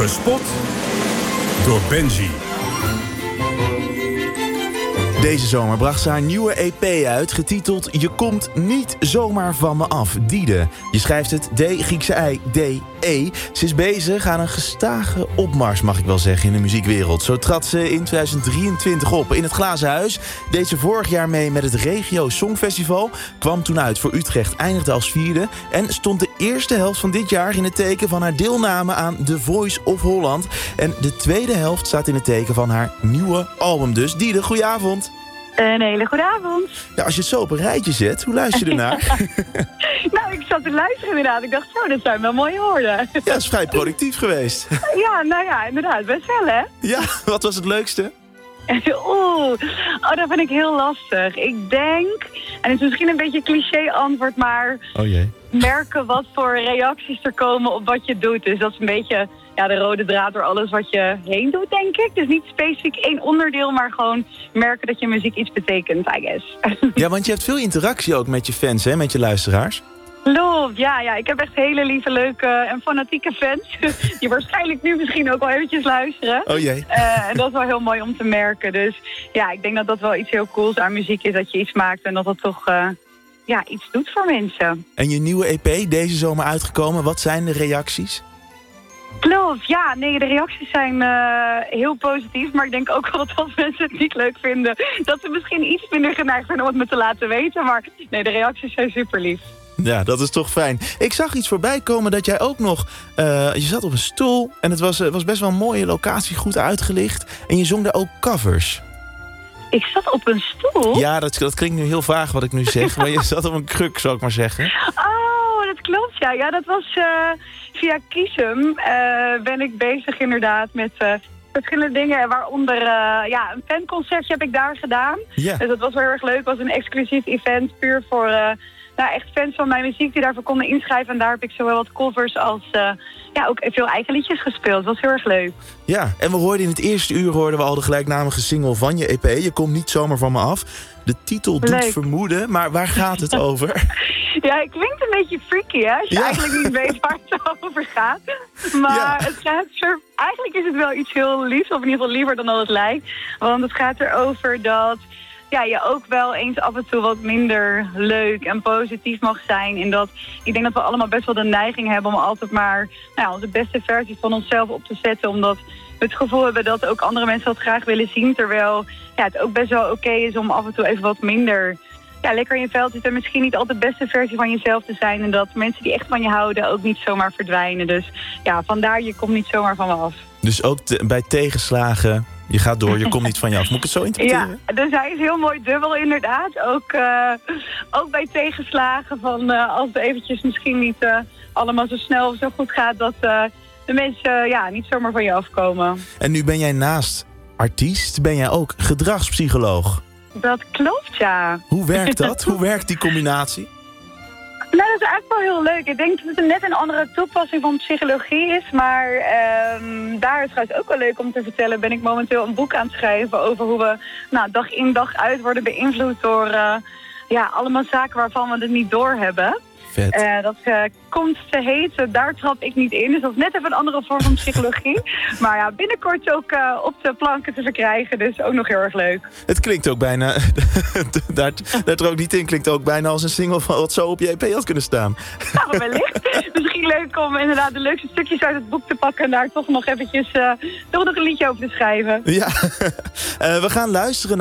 Gespot door Benji. Deze zomer bracht ze haar nieuwe EP uit, getiteld Je komt niet zomaar van me af, Diede. Je schrijft het D, I, D, E. Ze is bezig aan een gestage opmars, mag ik wel zeggen, in de muziekwereld. Zo trad ze in 2023 op in het Glazen Huis. Deed ze vorig jaar mee met het Regio Songfestival. Kwam toen uit voor Utrecht, eindigde als 4e. En stond de eerste helft van dit jaar in het teken van haar deelname aan The Voice of Holland. En de tweede helft staat in het teken van haar nieuwe album dus. Diede, goedenavond. Een hele goede avond. Ja, als je het zo op een rijtje zet, hoe luister je ernaar? Nou, ik zat te luisteren inderdaad. Ik dacht, zo, dat zijn wel mooie woorden. Ja, dat is vrij productief geweest. Ja, nou ja, inderdaad. Best wel, hè? Ja, wat was het leukste? Dat vind ik heel lastig. Ik denk, en het is misschien een beetje een cliché antwoord, maar Oh jee. merken wat voor reacties er komen op wat je doet. Dus dat is een beetje de rode draad door alles wat je heen doet, denk ik. Dus niet specifiek één onderdeel, maar gewoon merken dat je muziek iets betekent, I guess. Ja, want je hebt veel interactie ook met je fans, hè, met je luisteraars. Klopt, ja. Ik heb echt hele lieve, leuke en fanatieke fans. Die waarschijnlijk nu misschien ook wel eventjes luisteren. Oh jee. En dat is wel heel mooi om te merken. Dus ja, ik denk dat dat wel iets heel cools aan muziek is. Dat je iets maakt en dat dat toch iets doet voor mensen. En je nieuwe EP, deze zomer uitgekomen. Wat zijn de reacties? Klopt, ja. Nee, de reacties zijn heel positief. Maar ik denk ook wel dat als mensen het niet leuk vinden, dat ze misschien iets minder geneigd zijn om het me te laten weten. Maar nee, de reacties zijn super lief. Ja, dat is toch fijn. Ik zag iets voorbij komen dat jij ook nog... je zat op een stoel en het was best wel een mooie locatie, goed uitgelicht. En je zong daar ook covers. Ik zat op een stoel? Ja, dat klinkt nu heel vaag wat ik nu zeg. Maar je zat op een kruk, zou ik maar zeggen. Oh, dat klopt, ja. Ja, dat was via Kiesum. Ben ik bezig inderdaad met verschillende dingen. Waaronder een fanconcertje heb ik daar gedaan. Ja. Dus dat was wel heel erg leuk. Het was een exclusief event puur voor echt fans van mijn muziek die daarvoor konden inschrijven. En daar heb ik zowel wat covers als ook veel eigen liedjes gespeeld. Dat was heel erg leuk. Ja, en we hoorden in het eerste uur al de gelijknamige single van je EP. Je komt niet zomaar van me af. De titel doet vermoeden, maar waar gaat het over? Ja, het klinkt een beetje freaky, hè? Als je eigenlijk niet weet waar het over gaat. Maar het gaat eigenlijk is het wel iets heel liefs, of in ieder geval liever dan dat het lijkt. Want het gaat erover dat je ook wel eens af en toe wat minder leuk en positief mag zijn. En dat ik denk dat we allemaal best wel de neiging hebben om altijd maar onze beste versie van onszelf op te zetten. Omdat we het gevoel hebben dat ook andere mensen dat graag willen zien. Terwijl het ook best wel oké is om af en toe even wat minder lekker in je vel te zitten. En misschien niet altijd de beste versie van jezelf te zijn. En dat mensen die echt van je houden ook niet zomaar verdwijnen. Dus vandaar je komt niet zomaar van me af. Dus ook bij tegenslagen... Je gaat door, je komt niet van je af. Moet ik het zo interpreteren? Ja, dus hij is heel mooi dubbel inderdaad. Ook bij tegenslagen van als het eventjes misschien niet allemaal zo snel of zo goed gaat... dat de mensen niet zomaar van je afkomen. En nu ben jij naast artiest, ben jij ook gedragspsycholoog. Dat klopt, ja. Hoe werkt dat? Hoe werkt die combinatie? Nou, dat is eigenlijk wel heel leuk. Ik denk dat het net een andere toepassing van psychologie is. Maar daar is trouwens ook wel leuk om te vertellen. Ben ik momenteel een boek aan het schrijven over hoe we dag in dag uit worden beïnvloed door allemaal zaken waarvan we het niet doorhebben. Dat komt te heten, daar trap ik niet in. Dus dat is net even een andere vorm van psychologie. Maar binnenkort ook op de planken te verkrijgen. Dus ook nog heel erg leuk. Het klinkt ook bijna... daar trok niet in. Klinkt ook bijna als een single van wat zo op je EP had kunnen staan. Nou, wellicht. Misschien leuk om inderdaad de leukste stukjes uit het boek te pakken... en daar toch nog eventjes toch nog een liedje over te schrijven. Ja, we gaan luisteren